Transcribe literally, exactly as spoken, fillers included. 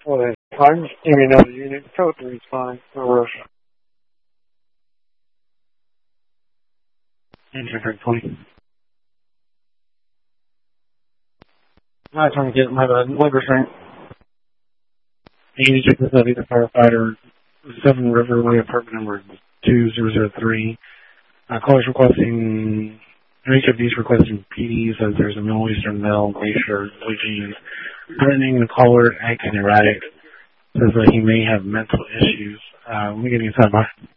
Well, then, fine. Just give me another unit. Code three is fine. No rush. Engine twenty. I'm trying to get my uh, leg restraint. You need to check this out, either firefighter, seven River Way, apartment number two zero zero three. Uh, callers requesting, each of these requesting P D says there's a Middle Eastern male, gray shirt, blue jeans, threatening the caller, acting erratic, says that he may have mental issues. Uh, let me get inside by.